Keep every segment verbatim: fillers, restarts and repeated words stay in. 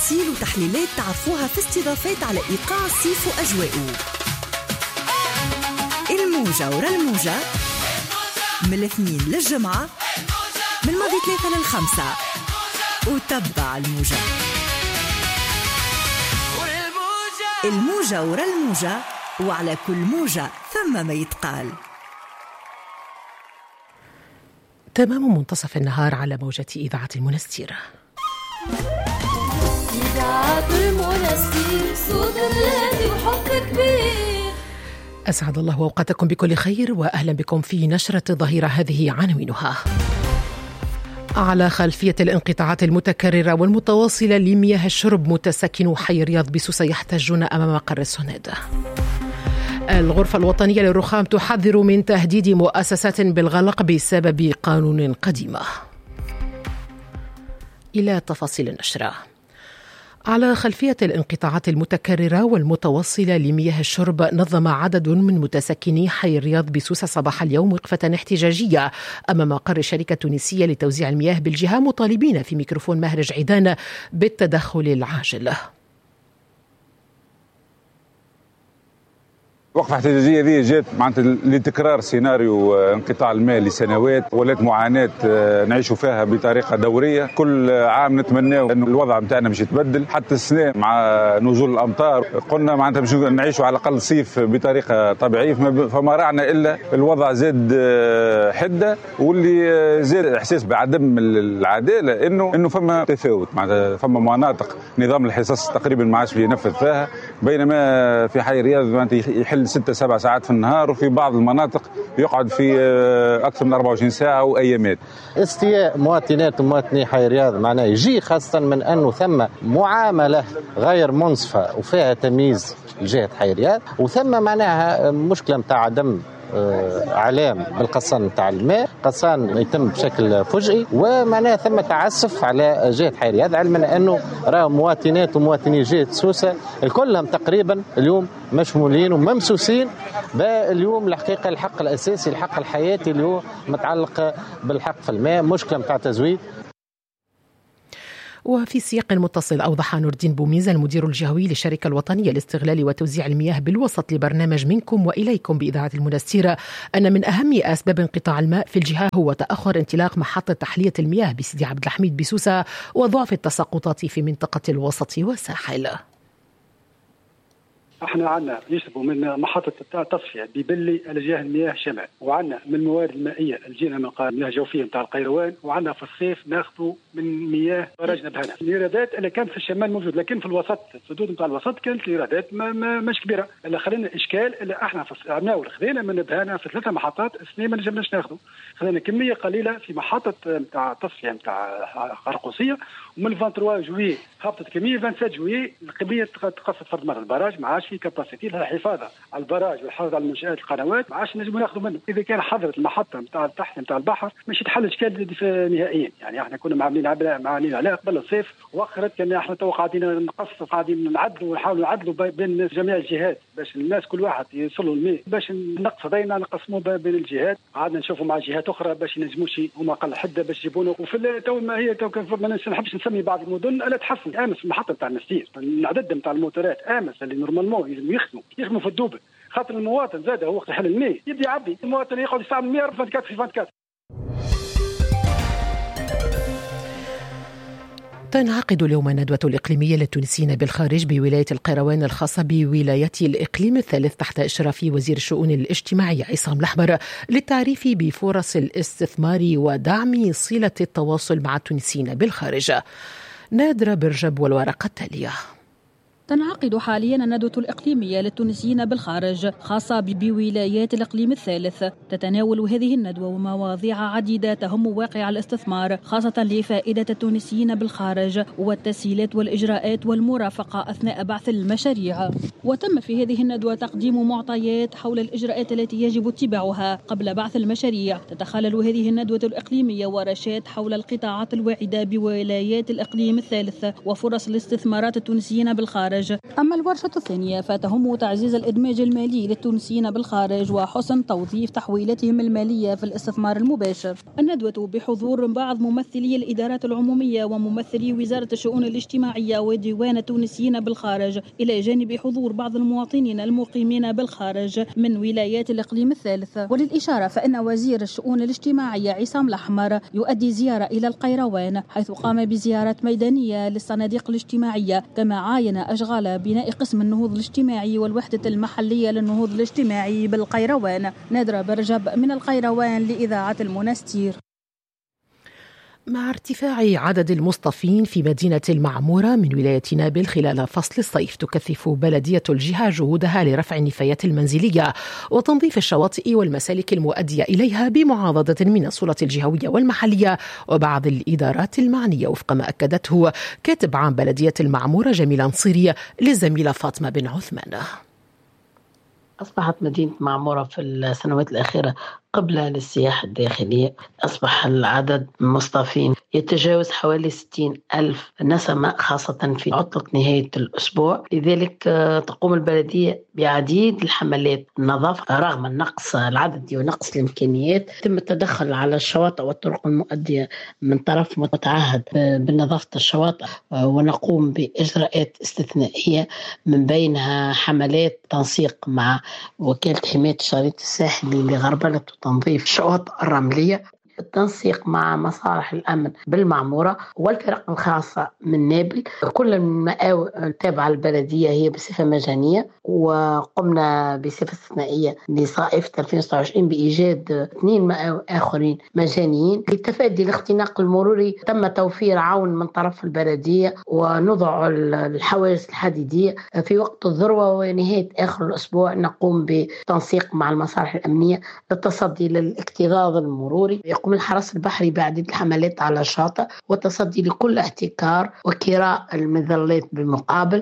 تفاصيل وتحليلات تعرفوها في استضافات على إيقاع الصيف وأجواءه. الموجة ورا الموجة من الاثنين للجمعة من الماضي ثلاثة للخمسة، وتبع الموجة. الموجة ورا الموجة، وعلى كل موجة ثم ما يتقال. تمام منتصف النهار على موجة إذاعة المنستير. إذاعة المنستير، صوت بلادي وحب كبير. أسعد الله أوقاتكم بكل خير، وأهلا بكم في نشرة الظهيرة. هذه عناوينها: على خلفية الانقطاعات المتكررة والمتواصلة لمياه الشرب، متسكنو حي رياض بسوسة يحتجون أمام مقر السند. الغرفة الوطنية للرخام تحذر من تهديد مؤسسات بالغلق بسبب قانون قديمة. إلى تفاصيل النشرة. على خلفية الانقطاعات المتكررة والمتواصلة لمياه الشرب، نظم عدد من متسكني حي الرياض بسوسة صباح اليوم وقفة احتجاجية أمام مقر الشركة التونسية لتوزيع المياه بالجهة، مطالبين في ميكروفون مهرج عيدان بالتدخل العاجل. وقفة احتجاجية ذي جات معناتها لتكرار سيناريو انقطاع الماء لسنوات، ولات معاناة نعيشوا فيها بطريقة دورية. كل عام نتمناو أن الوضع متاعنا مش يتبدل. حتى السنة مع نزول الأمطار قلنا معناتها مش نعيشوا على الأقل صيف بطريقة طبيعية، فما رعنا إلا الوضع زاد حدة، واللي زاد إحساس بعدم العدالة. إنه إنه فما تفاوت، معناتها فما مناطق نظام الحصص تقريبا ما عادش ينفذ فيها، بينما في حي رياض معناتها يحل ستة سبع ساعات في النهار، وفي بعض المناطق يقعد في أكثر من أربعة وعشرين ساعة وأيامات. استياء مواطنات ومواطني حي رياض معناه يجي خاصة من أنه ثم معاملة غير منصفة وفيها تمييز لجهة حي رياض، وثم معناها مشكلة متاع عدم علام بالقصان نتاع الماء، قصان يتم بشكل فجئي، ومعناها ثم تعسف على جهة حي رياض، علما انه راه مواطنات ومواطني جهة سوسة الكلهم تقريبا اليوم مشمولين وممسوسين باليوم الحقيقة الحق الاساسي، الحق الحياتي اللي هو متعلق بالحق في الماء، مشكلة متاع تزويد. وفي سياق متصل، أوضح نور الدين بوميزة المدير الجهوي للشركة الوطنية لاستغلال وتوزيع المياه بالوسط لبرنامج منكم وإليكم بإذاعة المنستير أن من أهم أسباب انقطاع الماء في الجهة هو تأخر انطلاق محطة تحلية المياه بسيدي عبد الحميد بسوسة وضعف التساقطات في منطقة الوسط والساحل. احنا عندنا يشربوا من محطة التصفية ببلي على جهة المياه شمال، وعندنا من الموارد المائية الجينا من المياه الجوفية نتاع القيروان، وعندنا في الصيف ناخذوا من مياه برج نبهنا. الإيرادات اللي كانت في الشمال موجود، لكن في الوسط السدود نتاع الوسط كانت الإيرادات ما ما مش كبيرة. اللي خلينا إشكال اللي احنا عملناه خذينا من نبهنا في ثلاثة محطات السنة ما نجمناش ناخذوا، خذينا كمية قليلة في محطة نتاع التصفية نتاع قرقوسية، ومن ثلاثة وعشرين جويي هبطت كمية، ثلاثة وعشرين جويي الكمية تقصت فرد مرة. البراج ما عادش في كاباسيتي لها حفاظة على البراج والحفاظ على المنشآت القنوات، ما عادش نجموا ناخذوا منه. إذا كان حضرت المحطة نتاع التحت نتاع البحر مش يتحل إشكال نهائيا. يعني احنا كنا عاملين عاملين عليها قبل الصيف، وأخرت كان احنا تو قاعدين نقص قاعدين نعدلوا ونحاولوا نعدلوا بين جميع الجهات باش الناس كل واحد يوصلوا الماء، باش نقص دينا نقسموه بين الجهات. قعدنا نشوفوا مع جهات أخرى باش ينجموش هما قل حدة باش يجيبونه. وفي تو ما هي تو ما نحبش نسمي بعض المدن الا تحسن. امس المحطة نتاع النستير العدد نتاع الموتورات امس اللي نورمالمون يلزم يخدموا يخدموا في الدوبل، خاطر المواطن زاد هو وقت حل الماء يبدا يعبي، المواطن يقعد يستعمل مية أربعة وعشرين في أربعة وعشرين. تنعقد اليوم الندوة الإقليمية للتونسيين بالخارج بولاية القيروان الخاصة بولاية الإقليم الثالث تحت إشراف وزير الشؤون الاجتماعية عصام الأحمر للتعريف بفرص الاستثمار ودعم صلة التواصل مع التونسيين بالخارج. نادرة برجب والورقة التالية. تنعقد حاليا الندوة الإقليمية للتونسيين بالخارج خاصة بولايات الإقليم الثالث. تتناول هذه الندوة مواضيع عديدة تهم واقع الاستثمار خاصة لفائدة التونسيين بالخارج والتسهيلات والإجراءات والمرافقة أثناء بعث المشاريع. وتم في هذه الندوة تقديم معطيات حول الإجراءات التي يجب اتباعها قبل بعث المشاريع. تتخلل هذه الندوة الإقليمية ورشات حول القطاعات الواعدة بولايات الإقليم الثالث وفرص الاستثمارات التونسيين بالخارج بالخارج. أما الورشة الثانية فتهم تعزيز الإدماج المالي للتونسيين بالخارج وحسن توظيف تحويلاتهم المالية في الاستثمار المباشر. الندوة بحضور بعض ممثلي الإدارات العمومية وممثلي وزارة الشؤون الاجتماعية وديوان التونسيين بالخارج، إلى جانب حضور بعض المواطنين المقيمين بالخارج من ولايات الإقليم الثالث. وللإشارة فإن وزير الشؤون الاجتماعية عصام الأحمر يؤدي زيارة إلى القيروان، حيث قام بزيارة ميدانية للصناديق الاجتماعية، كما عاين أشغال بناء قسم النهوض الاجتماعي والوحدة المحلية للنهوض الاجتماعي بالقيروان. نادرة برجب من القيروان لإذاعة المنستير. مع ارتفاع عدد المصطفين في مدينة المعمورة من ولاية نابل خلال فصل الصيف، تكثف بلدية الجهة جهودها لرفع النفايات المنزلية وتنظيف الشواطئ والمسالك المؤدية إليها بمعاضدة من السلطات الجهوية والمحلية وبعض الإدارات المعنية، وفق ما أكدته كاتب عام بلدية المعمورة جميل نصيري للزميلة فاطمة بن عثمان. أصبحت مدينة معمورة في السنوات الأخيرة قبلة للسياحة الداخلية. أصبح العدد المصطفين يتجاوز حوالي ستين ألف نسمة، خاصة في عطلة نهاية الأسبوع. لذلك تقوم البلدية بعديد الحملات النظافة رغم النقص العددي ونقص الإمكانيات. تم التدخل على الشواطئ والطرق المؤدية من طرف متعهد بنظافة الشواطئ، ونقوم بإجراءات استثنائية من بينها حملات تنسيق مع وكالة حماية الشريط الساحلي لغربلة وتنظيف الشواطئ الرملية، بالتنسيق مع مصالح الأمن بالمعمورة والفرق الخاصة من نابل. كل المآوي التابعة للبلدية هي بصفة مجانية، وقمنا بصفة استثنائية لصائف ألفين وستة وعشرين بإيجاد اثنين مآوي آخرين مجانيين للتفادي الاختناق المروري. تم توفير عون من طرف البلدية ونضع الحواجز الحديدية في وقت الذروة ونهاية آخر الأسبوع. نقوم بتنسيق مع المصالح الأمنية للتصدي للاكتظاظ المروري. يقوم الحرس البحري بعديد الحملات على الشاطئ والتصدي لكل احتكار وكراء المظلات بالمقابل.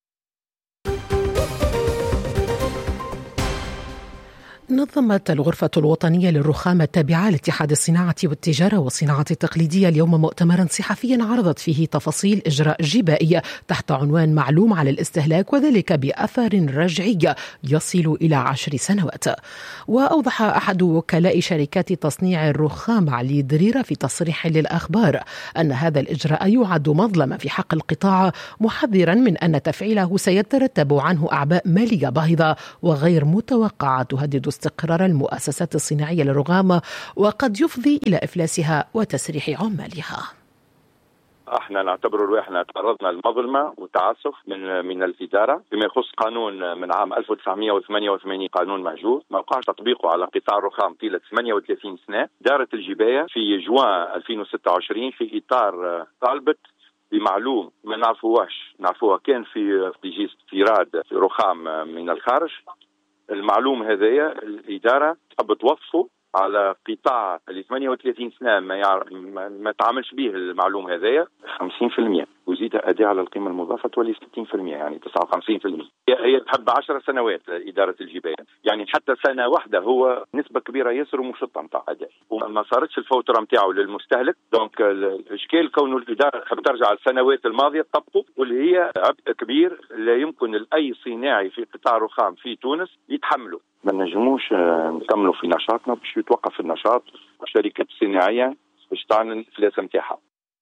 نظمت الغرفة الوطنية للرخام التابعة لاتحاد الصناعة والتجارة والصناعة التقليدية اليوم مؤتمرا صحفيا عرضت فيه تفاصيل إجراء جبائي تحت عنوان معلوم على الاستهلاك، وذلك بأثر رجعي يصل إلى عشر سنوات. وأوضح أحد وكلاء شركات تصنيع الرخام علي دريرة في تصريح للأخبار أن هذا الإجراء يعد مظلمة في حق القطاع، محذرا من أن تفعيله سيترتب عنه أعباء مالية باهظة وغير متوقعة تهدد استقرار المؤسسات الصناعية للرخام وقد يفضي إلى إفلاسها وتسريح عمالها. احنا نعتبر رواحنا تعرضنا للمظلمه والتعسف من من الاداره فيما يخص قانون من عام ألف وتسعمائة وثمانية وثمانين، قانون مهجور ما وقعش تطبيقه على قطاع الرخام طيله ثمانية وثلاثين سنه. دارت الجبايه في جوان ألفين وستة وعشرين في اطار طالبت بمعلوم ما نعرفوهاش نعرفوها كان في في استيراد رخام من الخارج. المعلوم هذايا الإدارة تحب توظفه على قطاع اللي ثمانية وثلاثين سنة ما يعرف ما تعاملش به المعلوم هذايا خمسين بالمئة، وزيد أداء على القيمة المضافة تولي ستين بالمئة، يعني تسعة وخمسين بالمئة. هي تحب عشر سنوات إدارة الجباية، يعني حتى سنة واحدة هو نسبة كبيرة ياسر ومشطة متاع أداء، وما صارتش الفوترة متاعه للمستهلك. دونك الإشكال كونه الإدارة تحب ترجع السنوات الماضية تطبقه، واللي هي عبء كبير لا يمكن لأي صناعي في قطاع الرخام في تونس يتحمله. ما نجموش نكملوا في نشاطنا باش يتوقف النشاط والشركات الصناعية باش تعلن الإفلاس متاعها.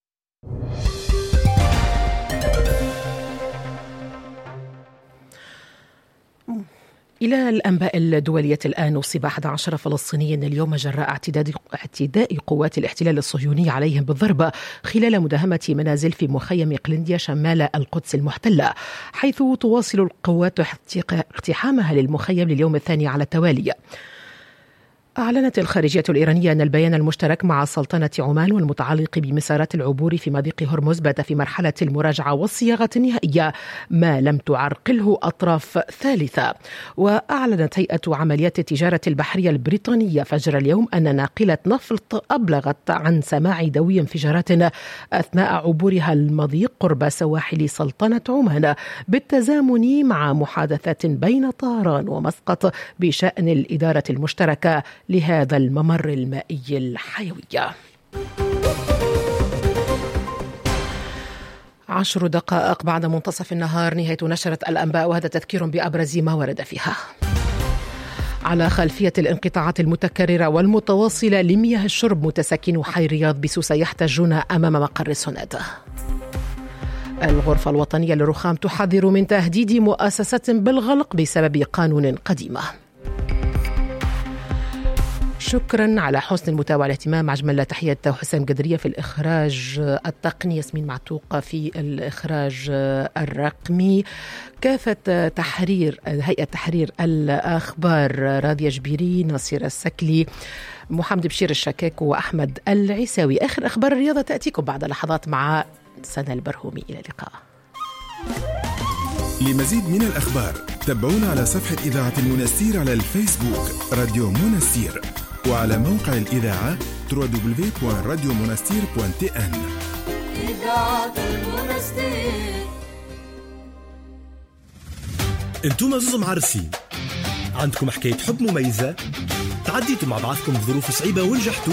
إلى الأنباء الدولية الآن. أصيب أحد عشر فلسطينيا اليوم جراء اعتداد اعتداء قوات الاحتلال الصهيوني عليهم بالضرب خلال مداهمة منازل في مخيم قلندية شمال القدس المحتلة، حيث تواصل القوات اقتحامها للمخيم لليوم الثاني على التوالي. أعلنت الخارجية الإيرانية أن البيان المشترك مع سلطنة عمان والمتعلق بمسارات العبور في مضيق هرمز بات في مرحلة المراجعة والصياغة النهائية ما لم تعرقله أطراف ثالثة. وأعلنت هيئة عمليات التجارة البحرية البريطانية فجر اليوم أن ناقلة نفط أبلغت عن سماع دوي انفجارات أثناء عبورها المضيق قرب سواحل سلطنة عمان، بالتزامن مع محادثات بين طهران ومسقط بشأن الإدارة المشتركة لهذا الممر المائي الحيوي. عشر دقائق بعد منتصف النهار، نهاية نشرة الأنباء، وهذا تذكير بأبرز ما ورد فيها. على خلفية الانقطاعات المتكررة والمتواصلة لمياه الشرب، متساكنو حي رياض بسوسة يحتجون أمام مقر السناد. الغرفة الوطنية للرخام تحذر من تهديد مؤسسات بالغلق بسبب قانون قديمة. شكرا على حسن المتابعة والاهتمام. أجمل تحية حسام قدرية في الإخراج التقني، ياسمين معتوقة في الإخراج الرقمي، كافة تحرير هيئة تحرير الأخبار راضية جبيري، ناصر السكلي، محمد بشير الشكاك وأحمد العيساوي. آخر أخبار الرياضة تأتيكم بعد لحظات مع سنة البرهومي. إلى اللقاء. لمزيد من الأخبار تابعونا على صفحة إذاعة المنستير على الفيسبوك راديو منستير، وعلى موقع الإذاعة دبليو دبليو دبليو دوت راديو منستير دوت تي إن. إذاعة المنستير. انتم زوز معرسين، عندكم حكاية حب مميزة، تعديتوا مع بعضكم ظروف صعيبة ونجحتوا،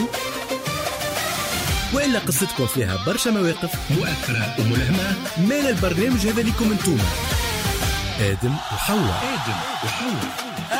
وإلا قصتكم فيها برشا مواقف مؤثرة وملهمة، مال البرنامج هذا لكم انتم. آدم وحواء. آدم وحواء.